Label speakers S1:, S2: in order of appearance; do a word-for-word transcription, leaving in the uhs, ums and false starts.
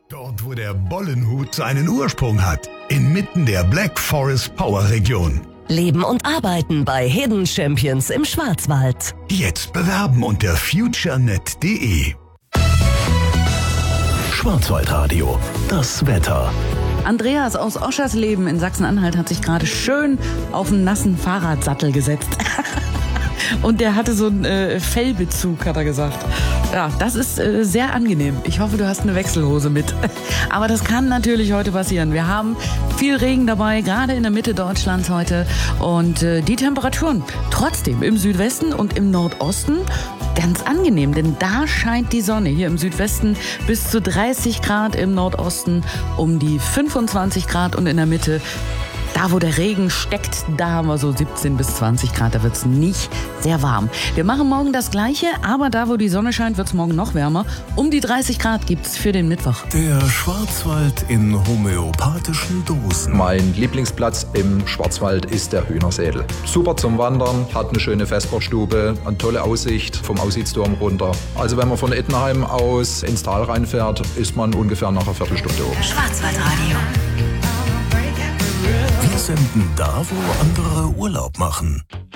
S1: Dort, wo der Bollenhut seinen Ursprung hat, inmitten der Black Forest Power Region.
S2: Leben und arbeiten bei Hidden Champions im Schwarzwald.
S1: Jetzt bewerben unter futurenet punkt de.
S3: Schwarzwaldradio, das Wetter.
S4: Andreas aus Oschersleben in Sachsen-Anhalt hat sich gerade schön auf einen nassen Fahrradsattel gesetzt. Und der hatte so einen äh, Fellbezug, hat er gesagt. Ja, das ist äh, sehr angenehm. Ich hoffe, du hast eine Wechselhose mit. Aber das kann natürlich heute passieren. Wir haben viel Regen dabei, gerade in der Mitte Deutschlands heute. Und äh, die Temperaturen trotzdem im Südwesten und im Nordosten ganz angenehm, denn da scheint die Sonne. Hier im Südwesten bis zu dreißig Grad, im Nordosten um die fünfundzwanzig Grad und in der Mitte, da wo der Regen steckt, da haben wir so siebzehn bis zwanzig Grad, da wird es nicht sehr warm. Wir machen morgen das Gleiche, aber da wo die Sonne scheint, wird es morgen noch wärmer. Um die dreißig Grad gibt es für den Mittwoch.
S3: Der Schwarzwald in homöopathischen Dosen.
S5: Mein Lieblingsplatz im Schwarzwald ist der Hühnersädel. Super zum Wandern, hat eine schöne Vesperstube, eine tolle Aussicht vom Aussichtsturm runter. Also wenn man von Ettenheim aus ins Tal reinfährt, ist man ungefähr nach einer Viertelstunde oben.
S2: Schwarzwaldradio.
S3: Wir senden da, wo andere Urlaub machen.